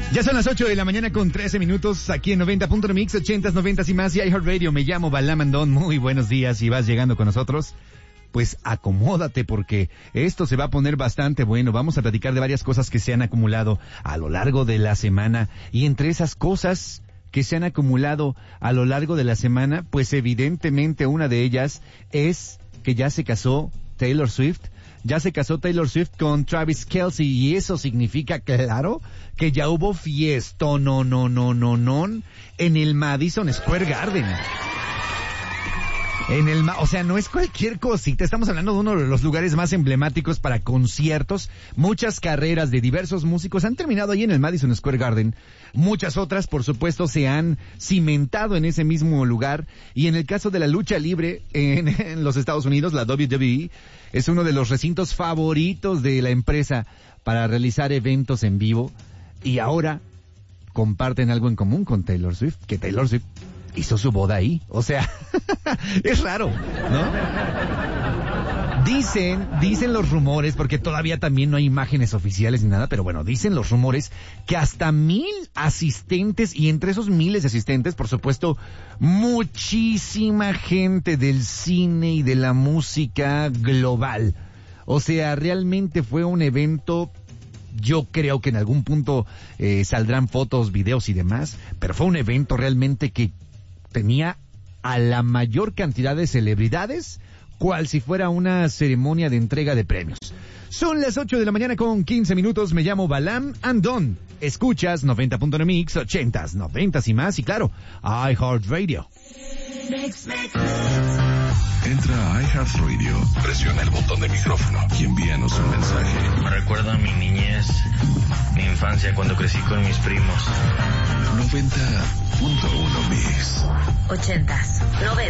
Ya son las 8 de la mañana con 13 minutos aquí en 90.9 Mix, 80s, 90s y más y iHeartRadio. Me llamo Balam Andón. Muy buenos días. Si vas llegando con nosotros, pues acomódate porque esto se va a poner bastante bueno. Vamos a platicar de varias cosas que se han acumulado a lo largo de la semana. Y entre esas cosas que se han acumulado a lo largo de la semana, pues evidentemente una de ellas es que ya se casó Taylor Swift. Ya se casó Taylor Swift con Travis Kelce y eso significa, claro, que ya hubo fiesta, no, en el Madison Square Garden. O sea, no es cualquier cosita, estamos hablando de uno de los lugares más emblemáticos para conciertos. Muchas carreras de diversos músicos han terminado ahí en el Madison Square Garden. Muchas otras, por supuesto, se han cimentado en ese mismo lugar. Y en el caso de la lucha libre en los Estados Unidos, la WWE es uno de los recintos favoritos de la empresa para realizar eventos en vivo. Y ahora comparten algo en común con Taylor Swift, que Taylor Swift hizo su boda ahí. O sea, es raro, ¿no? Dicen los rumores, porque todavía también no hay imágenes oficiales ni nada, pero bueno, dicen los rumores que hasta 1,000 asistentes, y entre esos miles de asistentes, por supuesto, muchísima gente del cine y de la música global. O sea, realmente fue un evento. Yo creo que en algún punto saldrán fotos, videos y demás, pero fue un evento realmente que tenía a la mayor cantidad de celebridades, cual si fuera una ceremonia de entrega de premios. Son las 8 de la mañana con 15 minutos, me llamo Balam Andón. Escuchas 90.9 Mix, 80s, 90s y más, y claro, iHeartRadio. Entra a iHeartRadio, presiona el botón de micrófono y envíanos un mensaje. Me recuerda mi niñez, mi infancia cuando crecí con mis primos. 90.1 Mix. 80s, 90s.